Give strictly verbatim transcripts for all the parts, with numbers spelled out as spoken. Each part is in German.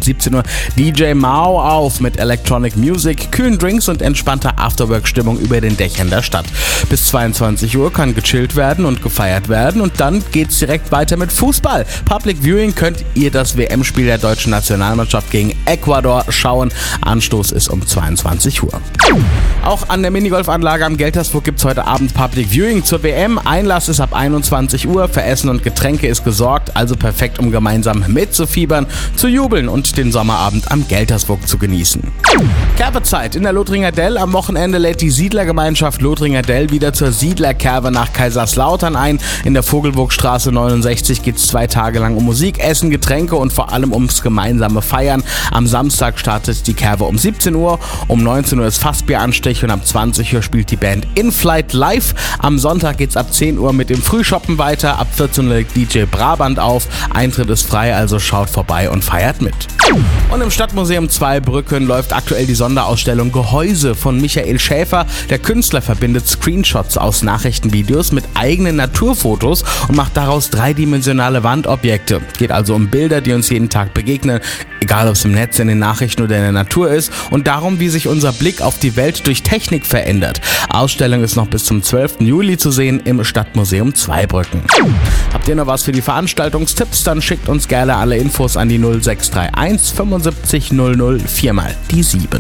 siebzehn Uhr D J Mao auf mit Electronic Music, kühlen Drinks und entspannter Afterwork-Stimmung über den Dächern der Stadt. Bis zweiundzwanzig Uhr kann gechillt werden und gefeiert werden und dann geht's direkt weiter mit Fußball. Public Viewing könnt ihr das W M-Spiel der deutschen Nationalmannschaft gegen Ecuador schauen. Anstoß ist um zweiundzwanzig Uhr. Auch an der Minigolfanlage am Geltersburg gibt's heute Abend Public Viewing zur W M. Einlass ist ab einundzwanzig Uhr, für Essen und Getränke ist gesorgt, also perfekt, um gemeinsam mitzufiebern, zu jubeln und den Sommerabend am Geltersburg zu genießen. Kerbezeit in der Lothringer Dell. Am Wochenende lädt die Siedlergemeinschaft Lothringer Dell wieder zur Siedlerkerbe nach Kaiserslautern ein. In der Vogelburgstraße neunundsechzig geht's zwei Tage lang um Musik, Essen, Getränke und vor allem ums gemeinsame Feiern. Am Samstag startet die Kerbe um siebzehn Uhr, um neunzehn Uhr ist Fassbieranstich und ab zwanzig Uhr spielt die Band Inflight live. Am Sonntag geht's ab zehn Uhr mit dem Frühshoppen weiter, ab vierzehn Uhr legt D J Brabant auf. Eintritt ist frei, also schaut vorbei und feiert mit. Und im Stadtmuseum Zweibrücken läuft aktuell die Sonderausstellung Gehäuse von Michael Schäfer. Der Künstler verbindet Screenshots aus Nachrichtenvideos mit eigenen Naturfotos und macht daraus dreidimensionale Wandobjekte. Geht also um Bilder, die uns jeden Tag begegnen, egal ob es im Netz, in den Nachrichten oder in der Natur ist, und darum, wie sich unser Blick auf die Welt durch Technik verändert. Ausstellung ist noch bis zum zwölften Juli zu sehen im Stadtmuseum Zweibrücken. Habt ihr noch was für die Veranstaltungstipps? Dann schickt uns gerne alle Infos an die null sechs drei eins fünfundsiebzig null null vier mal die sieben.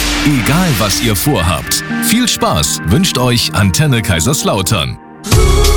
Egal was ihr vorhabt, viel Spaß wünscht euch Antenne Kaiserslautern.